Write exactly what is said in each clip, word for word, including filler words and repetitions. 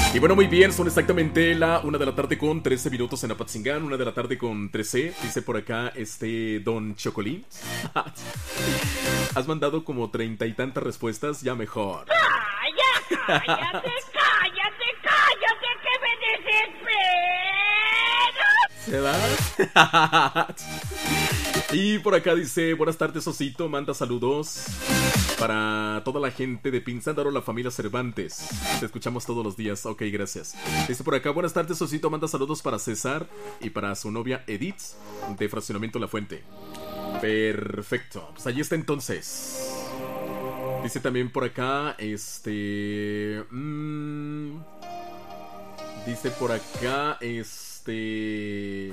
Y bueno, muy bien, son exactamente la una de la tarde con trece minutos en Apatzingán, una de la tarde con trece, dice por acá este Don Chocolín. Has mandado como treinta y tantas respuestas, ya mejor. ¡Calla, cállate, cállate, cállate, que me desespero! ¿Se da? Y por acá dice, buenas tardes Osito, manda saludos para toda la gente de Pinzándaro, la familia Cervantes. Te escuchamos todos los días, ok, gracias. Dice por acá, buenas tardes Osito, manda saludos para César y para su novia Edith de Fraccionamiento La Fuente. Perfecto, pues allí está entonces. Dice también por acá, este... Mmm, dice por acá, este...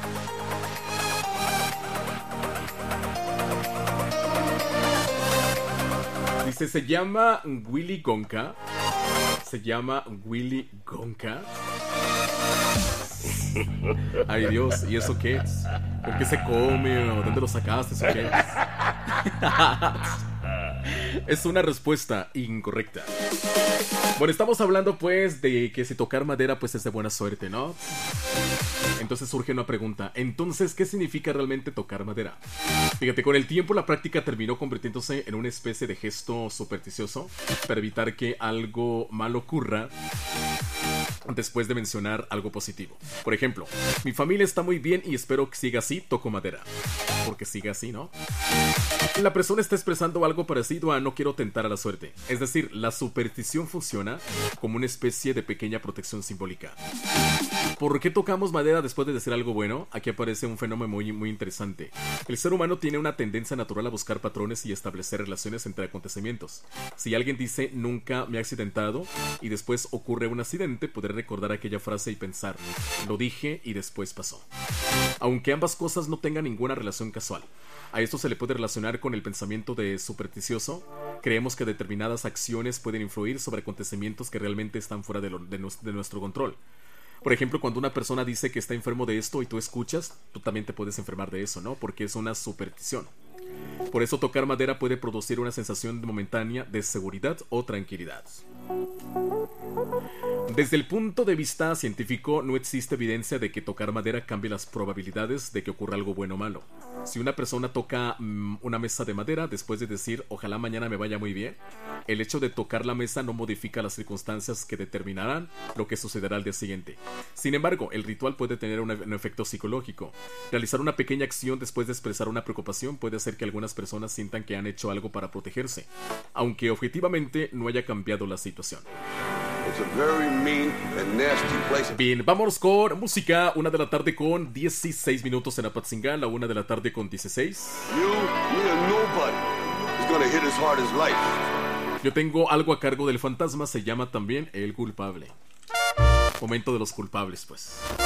Dice, se llama Willy Gonka. Se llama Willy Gonka. Ay Dios, ¿y eso qué es? ¿Con qué se come? ¿O dónde lo sacaste? ¿Eso qué es? Es una respuesta incorrecta. Bueno, estamos hablando pues de que si tocar madera pues es de buena suerte, ¿no? Entonces surge una pregunta. Entonces, ¿qué significa realmente tocar madera? Fíjate, con el tiempo la práctica terminó convirtiéndose en una especie de gesto supersticioso para evitar que algo malo ocurra después de mencionar algo positivo. Por ejemplo, mi familia está muy bien y espero que siga así, toco madera. Porque siga así, ¿no? La persona está expresando algo parecido a no quiero tentar a la suerte. Es decir, la superstición funciona como una especie de pequeña protección simbólica. ¿Por qué tocamos madera después de decir algo bueno? Aquí aparece un fenómeno muy, muy interesante. El ser humano tiene una tendencia natural a buscar patrones y establecer relaciones entre acontecimientos. Si alguien dice nunca me he accidentado y después ocurre un accidente, podré recordar aquella frase y pensar, lo dije y después pasó. Aunque ambas cosas no tengan ninguna relación casual. A esto se le puede relacionar con el pensamiento de supersticioso. Creemos que determinadas acciones pueden influir sobre acontecimientos que realmente están fuera de, lo, de, de nuestro control. Por ejemplo, cuando una persona dice que está enfermo de esto y tú escuchas, tú también te puedes enfermar de eso, ¿no? Porque es una superstición. Por eso tocar madera puede producir una sensación momentánea de seguridad o tranquilidad. Desde el punto de vista científico, no existe evidencia de que tocar madera cambie las probabilidades de que ocurra algo bueno o malo. Si una persona toca mmm, una mesa de madera después de decir ojalá mañana me vaya muy bien, el hecho de tocar la mesa no modifica las circunstancias que determinarán lo que sucederá al día siguiente. Sin embargo, el ritual puede tener un, un efecto psicológico. Realizar una pequeña acción después de expresar una preocupación puede hacer que algunas personas sientan que han hecho algo para protegerse, aunque objetivamente no haya cambiado la situación. Bien, vámonos con música. Una de la tarde con dieciséis minutos en Apatzingán. La una de la tarde con dieciséis. Yo tengo algo a cargo del fantasma. Se llama también El Culpable. Momento de los culpables, pues.